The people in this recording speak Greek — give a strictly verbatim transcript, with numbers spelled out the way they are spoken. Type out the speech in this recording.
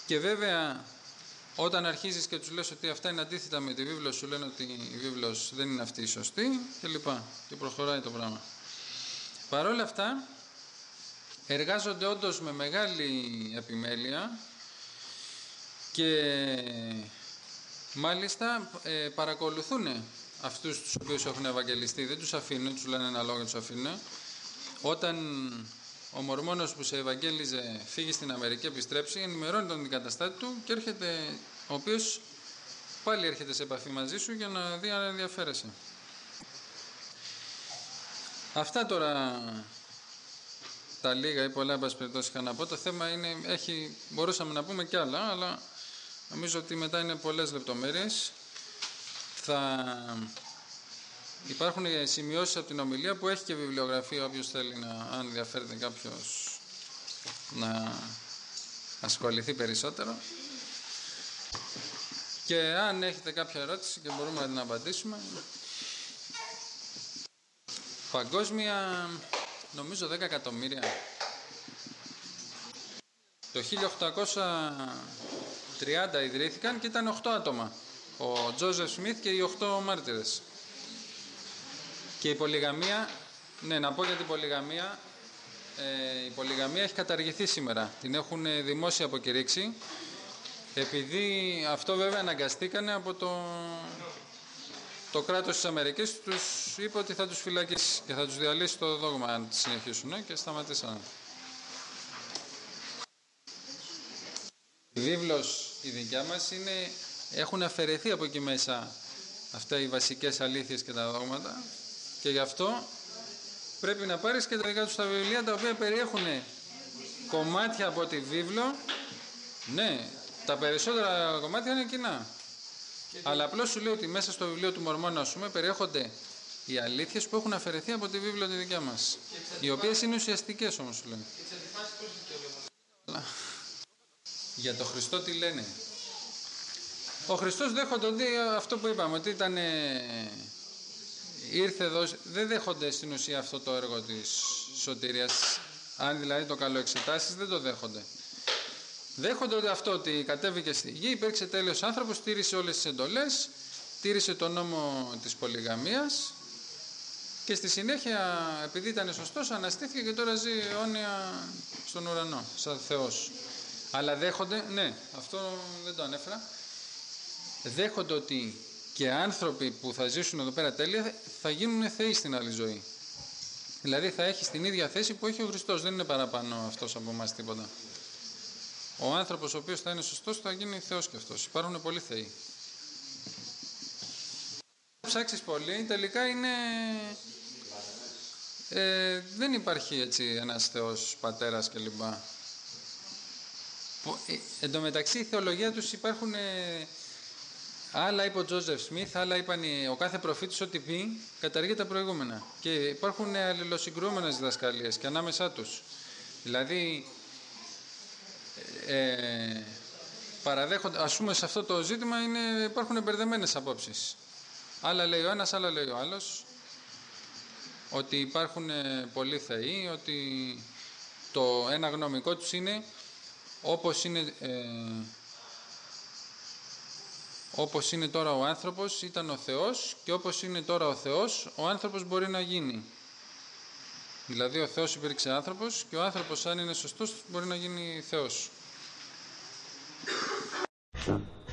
Και βέβαια όταν αρχίζεις και τους λες ότι αυτά είναι αντίθετα με τη βίβλο, σου λένε ότι η βίβλος δεν είναι αυτή η σωστή και λοιπά. Και προχωράει το πράγμα. Παρ' όλα αυτά εργάζονται όντως με μεγάλη επιμέλεια και μάλιστα ε, παρακολουθούν αυτούς τους οποίους έχουν ευαγγελιστεί, δεν τους αφήνουν, τους λένε ένα λόγο, τους αφήνουν. Όταν ο Μορμόνος που σε ευαγγέλιζε φύγει στην Αμερική, επιστρέψει, ενημερώνει τον αντικαταστάτη του και έρχεται, ο οποίος πάλι έρχεται σε επαφή μαζί σου για να δει αν ενδιαφέρεσαι. Αυτά τώρα τα λίγα ή πολλά, εν πάση περιπτώσει, είχα να πω. Το θέμα είναι, έχει, μπορούσαμε να πούμε κι άλλα, αλλά νομίζω ότι μετά είναι πολλές λεπτομέρειες. Θα υπάρχουν σημειώσεις από την ομιλία που έχει και βιβλιογραφία, όποιος θέλει να, αν ενδιαφέρεται κάποιος να ασχοληθεί περισσότερο. Και αν έχετε κάποια ερώτηση και μπορούμε να την απαντήσουμε. Παγκόσμια, νομίζω δέκα εκατομμύρια. Το χίλια οκτακόσια τριάντα ιδρύθηκαν και ήταν οκτώ άτομα. Ο Τζόζεφ Σμιθ και οι οκτώ μάρτυρες. Και η πολυγαμία, ναι, να πω για την πολυγαμία, ε, η πολυγαμία έχει καταργηθεί σήμερα. Την έχουν δημόσια αποκηρύξει, επειδή αυτό βέβαια αναγκαστήκανε από το, το κράτος της Αμερικής, τους είπε ότι θα τους φυλακίσει και θα τους διαλύσει το δόγμα αν συνεχίσουν και σταματήσανε. Η βίβλος η δικιά μας είναι, έχουν αφαιρεθεί από εκεί μέσα αυτά οι βασικές αλήθειες και τα δόγματα και γι' αυτό πρέπει να πάρεις και τα δικά τους τα βιβλία, τα οποία περιέχουν κομμάτια από τη βίβλο. Ναι, τα περισσότερα κομμάτια είναι κοινά, αλλά απλώς σου λέω ότι μέσα στο βιβλίο του Μορμόνα, ας πούμε, περιέχονται οι αλήθειες που έχουν αφαιρεθεί από τη βίβλο τη δικιά μας, οι οποίες είναι ουσιαστικές όμως, σου λένε. Για το Χριστό τι λένε? Ο Χριστός δέχονται ότι αυτό που είπαμε, ότι ήταν, ήρθε εδώ, δεν δέχονται στην ουσία αυτό το έργο της σωτηρίας. Αν δηλαδή το καλοεξετάσεις, δεν το δέχονται. Δέχονται ότι αυτό, ότι κατέβηκε στη γη, υπήρξε τέλειος άνθρωπος, τήρησε όλες τις εντολές, τήρησε τον νόμο της πολυγαμίας και στη συνέχεια, επειδή ήταν σωστός, αναστήθηκε και τώρα ζει αιώνια στον ουρανό, σαν Θεός. Αλλά δέχονται, ναι, αυτό δεν το ανέφερα, δέχονται ότι και άνθρωποι που θα ζήσουν εδώ πέρα τέλεια θα γίνουν θεοί στην άλλη ζωή. Δηλαδή θα έχει την ίδια θέση που έχει ο Χριστός, δεν είναι παραπάνω αυτός από εμάς τίποτα. Ο άνθρωπος ο οποίος θα είναι σωστός θα γίνει θεός και αυτός. Υπάρχουν πολλοί θεοί. Ψάξεις πολύ, τελικά είναι... Ε, δεν υπάρχει έτσι ένας θεός, πατέρας κλπ. Εν τω μεταξύ η θεολογία τους υπάρχουν... Ε, άλλα είπε ο Τζόζεφ Σμιθ, άλλα είπαν ο κάθε προφήτης ό,τι πει, καταργεί τα προηγούμενα. Και υπάρχουν αλληλοσυγκρούμενες διδασκαλίες και ανάμεσά τους. Δηλαδή, ε, παραδέχονται, ας πούμε σε αυτό το ζήτημα είναι, υπάρχουν μπερδεμένες απόψεις. Άλλα λέει ο ένας, άλλα λέει ο άλλος. Ότι υπάρχουν πολλοί θεοί, ότι το ένα γνωμικό τους είναι όπως είναι... Ε, όπως είναι τώρα ο άνθρωπος ήταν ο Θεός και όπως είναι τώρα ο Θεός ο άνθρωπος μπορεί να γίνει. Δηλαδή ο Θεός υπήρξε άνθρωπος και ο άνθρωπος αν είναι σωστός μπορεί να γίνει Θεός.